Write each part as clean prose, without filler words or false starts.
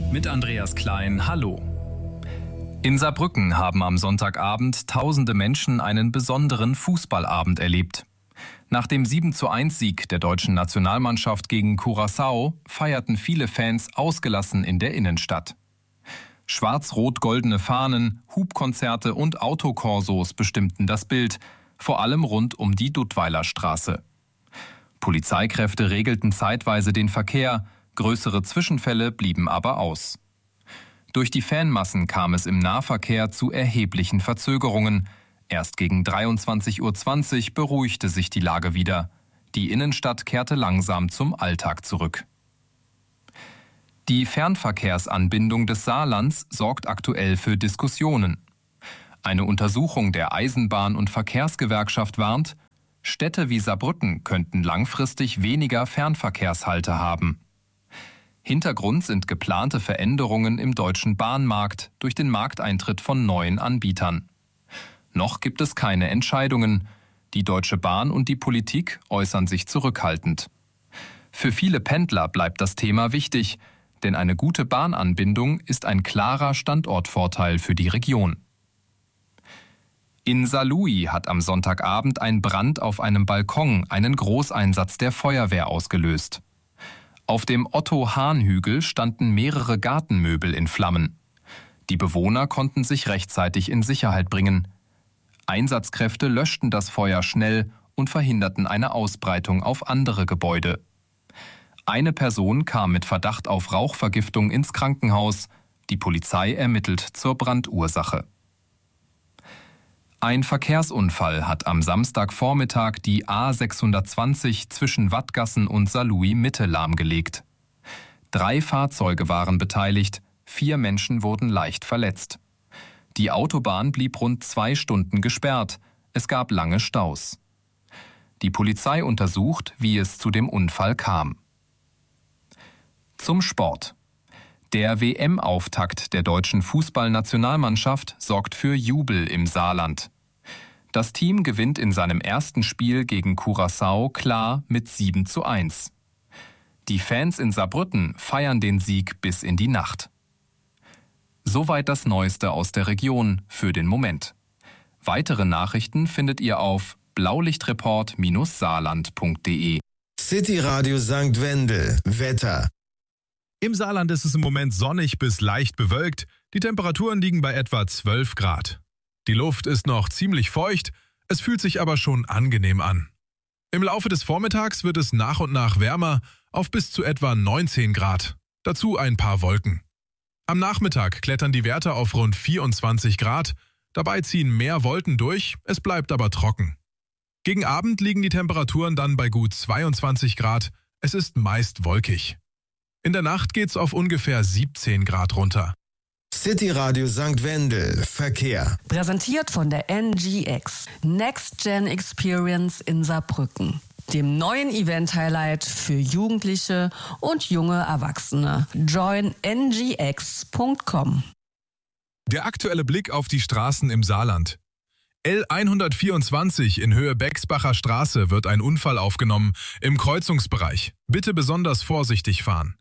Mit Andreas Klein, hallo. In Saarbrücken haben am Sonntagabend tausende Menschen einen besonderen Fußballabend erlebt. Nach dem 7:1-Sieg der deutschen Nationalmannschaft gegen Curaçao feierten viele Fans ausgelassen in der Innenstadt. Schwarz-rot-goldene Fahnen, Hubkonzerte und Autokorsos bestimmten das Bild, vor allem rund um die Duttweiler Straße. Polizeikräfte regelten zeitweise den Verkehr, größere Zwischenfälle blieben aber aus. Durch die Fanmassen kam es im Nahverkehr zu erheblichen Verzögerungen. Erst gegen 23:20 Uhr beruhigte sich die Lage wieder. Die Innenstadt kehrte langsam zum Alltag zurück. Die Fernverkehrsanbindung des Saarlands sorgt aktuell für Diskussionen. Eine Untersuchung der Eisenbahn- und Verkehrsgewerkschaft warnt, Städte wie Saarbrücken könnten langfristig weniger Fernverkehrshalte haben. Hintergrund sind geplante Veränderungen im deutschen Bahnmarkt durch den Markteintritt von neuen Anbietern. Noch gibt es keine Entscheidungen. Die Deutsche Bahn und die Politik äußern sich zurückhaltend. Für viele Pendler bleibt das Thema wichtig, denn eine gute Bahnanbindung ist ein klarer Standortvorteil für die Region. In Saarlouis hat am Sonntagabend ein Brand auf einem Balkon einen Großeinsatz der Feuerwehr ausgelöst. Auf dem Otto-Hahn-Hügel standen mehrere Gartenmöbel in Flammen. Die Bewohner konnten sich rechtzeitig in Sicherheit bringen. Einsatzkräfte löschten das Feuer schnell und verhinderten eine Ausbreitung auf andere Gebäude. Eine Person kam mit Verdacht auf Rauchvergiftung ins Krankenhaus. Die Polizei ermittelt zur Brandursache. Ein Verkehrsunfall hat am Samstagvormittag die A620 zwischen Wattgassen und Saarlouis Mitte lahmgelegt. 3 Fahrzeuge waren beteiligt, 4 Menschen wurden leicht verletzt. Die Autobahn blieb rund 2 Stunden gesperrt. Es gab lange Staus. Die Polizei untersucht, wie es zu dem Unfall kam. Zum Sport. Der WM-Auftakt der deutschen Fußballnationalmannschaft sorgt für Jubel im Saarland. Das Team gewinnt in seinem ersten Spiel gegen Curaçao klar mit 7:1. Die Fans in Saarbrücken feiern den Sieg bis in die Nacht. Soweit das Neueste aus der Region für den Moment. Weitere Nachrichten findet ihr auf blaulichtreport-saarland.de. City Radio St. Wendel. Wetter. Im Saarland ist es im Moment sonnig bis leicht bewölkt. Die Temperaturen liegen bei etwa 12 Grad. Die Luft ist noch ziemlich feucht, es fühlt sich aber schon angenehm an. Im Laufe des Vormittags wird es nach und nach wärmer auf bis zu etwa 19 Grad. Dazu ein paar Wolken. Am Nachmittag klettern die Werte auf rund 24 Grad. Dabei ziehen mehr Wolken durch, es bleibt aber trocken. Gegen Abend liegen die Temperaturen dann bei gut 22 Grad. Es ist meist wolkig. In der Nacht geht's auf ungefähr 17 Grad runter. City Radio St. Wendel. Verkehr. Präsentiert von der NGX. Next Gen Experience in Saarbrücken. Dem neuen Event-Highlight für Jugendliche und junge Erwachsene. Join ngx.com. Der aktuelle Blick auf die Straßen im Saarland. L124 in Höhe Bexbacher Straße wird ein Unfall aufgenommen im Kreuzungsbereich. Bitte besonders vorsichtig fahren.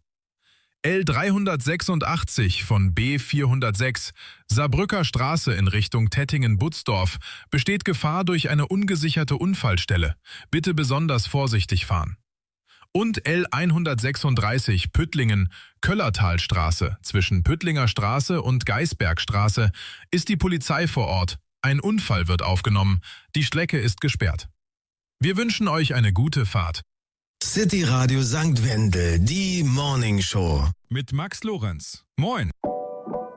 L386 von B406 Saarbrücker Straße in Richtung Tettingen-Butzdorf besteht Gefahr durch eine ungesicherte Unfallstelle. Bitte besonders vorsichtig fahren. Und L136 Püttlingen Köllertalstraße zwischen Püttlinger Straße und Geisbergstraße ist die Polizei vor Ort. Ein Unfall wird aufgenommen. Die Strecke ist gesperrt. Wir wünschen euch eine gute Fahrt. City Radio St. Wendel, die Morning Show. Mit Max Lorenz. Moin.